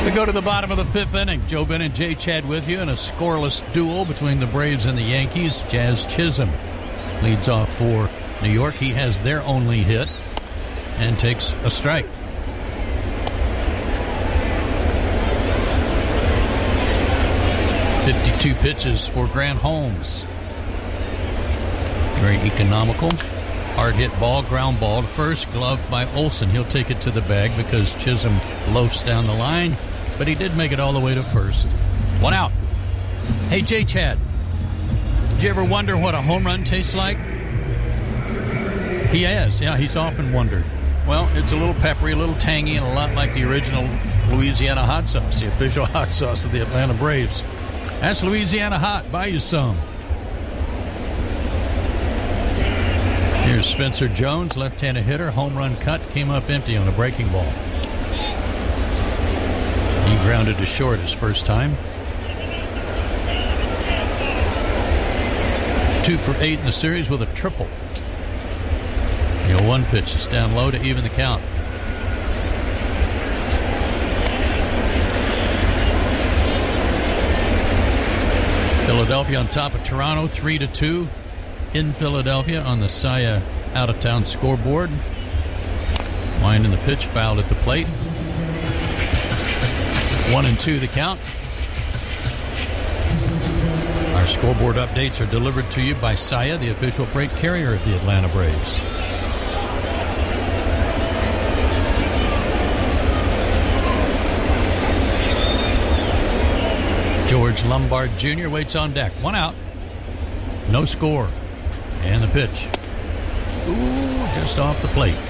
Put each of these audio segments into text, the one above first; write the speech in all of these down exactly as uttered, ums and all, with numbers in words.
We go to the bottom of the fifth inning. Joe Ben and Jay Chad with you in a scoreless duel between the Braves and the Yankees. Jazz Chisholm leads off for New York. He has their only hit and takes a strike. fifty-two pitches for Grant Holmes. Very economical. Hard hit ball, ground ball. First, gloved by Olson. He'll take it to the bag because Chisholm loafs down the line, but he did make it all the way to first. One out. Hey, Jay Chad, did you ever wonder what a home run tastes like? He has. Yeah, he's often wondered. Well, it's a little peppery, a little tangy, and a lot like the original Louisiana hot sauce, the official hot sauce of the Atlanta Braves. That's Louisiana Hot. Buy you some. Here's Spencer Jones, left-handed hitter. Home run cut. Came up empty on a breaking ball. He grounded to short his first time. Two for eight in the series with a triple. The oh one pitch is down low to even the count. Philadelphia on top of Toronto, three to two in Philadelphia on the S I A out-of-town scoreboard. Winding the pitch, fouled at the plate. One and two the count. Our scoreboard updates are delivered to you by S I A, the official freight carrier of the Atlanta Braves. George Lombard Junior waits on deck. One out. No score. And the pitch. Ooh, just off the plate.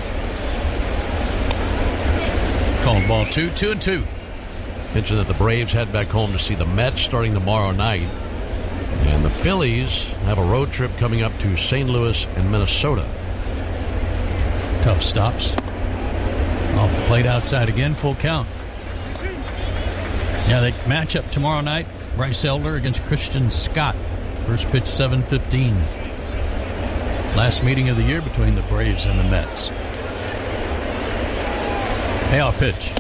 Called ball two, two and two. Mention that the Braves head back home to see the Mets starting tomorrow night. And the Phillies have a road trip coming up to Saint Louis and Minnesota. Tough stops. Off the plate outside again, full count. Yeah, they match up tomorrow night. Bryce Elder against Christian Scott. First pitch, seven fifteen. Last meeting of the year between the Braves and the Mets. Payoff pitch.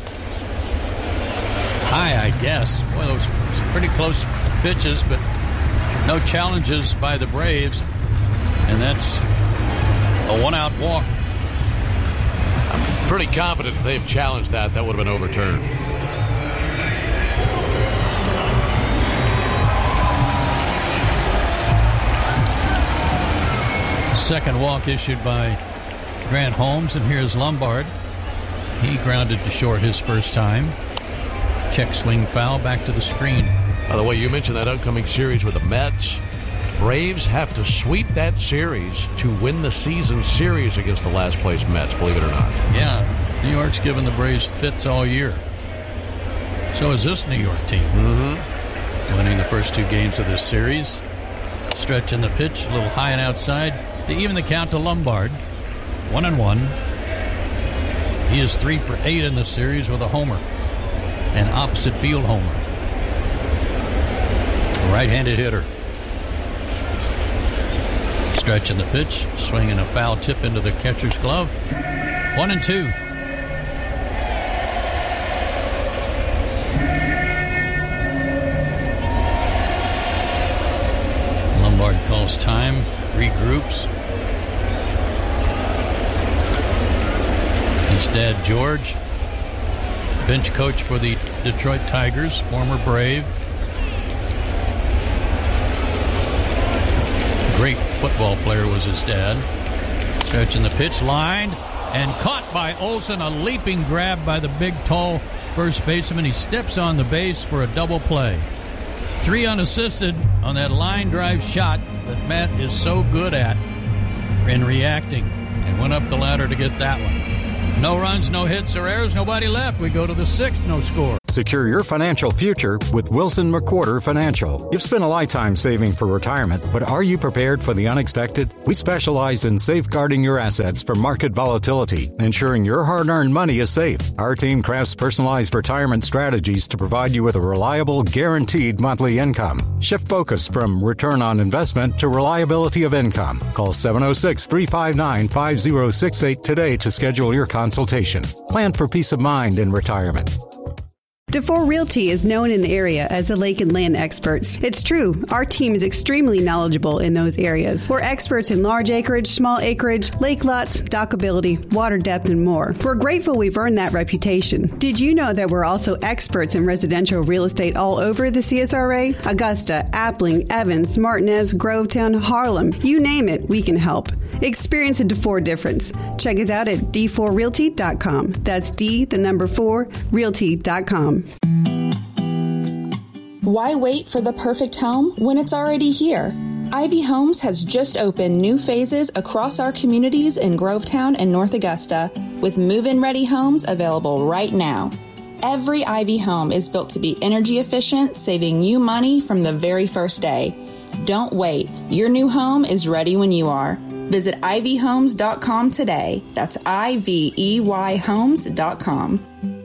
High, I guess. Boy, those pretty close pitches, but no challenges by the Braves. And that's a one-out walk. I'm pretty confident if they've challenged that, that would have been overturned. Second walk issued by Grant Holmes, and here's Lombard. He grounded to short his first time. Check swing foul, back to the screen. By the way, you mentioned that upcoming series with the Mets. Braves have to sweep that series to win the season series against the last place Mets, believe it or not. Yeah, New York's given the Braves fits all year. So is this New York team. Mm-hmm. Winning the first two games of this series. Stretching the pitch, a little high and outside to even the count to Lombard. One and one. He is three for eight in the series with a homer. An opposite field homer. A right-handed hitter. Stretching the pitch, swinging a foul tip into the catcher's glove. One and two. Lombard calls time, regroups. His dad, George, bench coach for the Detroit Tigers, former Brave. Great football player was his dad. Stretching the pitch, lined, and caught by Olson. A leaping grab by the big, tall first baseman. He steps on the base for a double play. Three unassisted on that line drive shot that Matt is so good at in reacting, and went up the ladder to get that one. No runs, no hits or errors, nobody left. We go to the sixth, no score. Secure your financial future with Wilson McWhorter Financial. You've spent a lifetime saving for retirement, but are you prepared for the unexpected? We specialize in safeguarding your assets from market volatility, ensuring your hard-earned money is safe. Our team crafts personalized retirement strategies to provide you with a reliable, guaranteed monthly income. Shift focus from return on investment to reliability of income. Call seven oh six, three five nine, five oh six eight today to schedule your consultation. Plan for peace of mind in retirement. DeFore Realty is known in the area as the lake and land experts. It's true, our team is extremely knowledgeable in those areas. We're experts in large acreage, small acreage, lake lots, dockability, water depth, and more. We're grateful we've earned that reputation. Did you know that we're also experts in residential real estate all over the C S R A? Augusta, Appling, Evans, Martinez, Grovetown, Harlem, you name it, we can help. Experience a DeFore difference. Check us out at d four realty dot com. That's D, the number four, realty dot com. Why wait for the perfect home when it's already here? Ivy Homes has just opened new phases across our communities in Grovetown and North Augusta, with move-in ready homes available right now. Every Ivy home is built to be energy efficient, saving you money from the very first day. Don't wait. Your new home is ready when you are. Visit ivy homes dot com today. That's I V E Y homes dot com.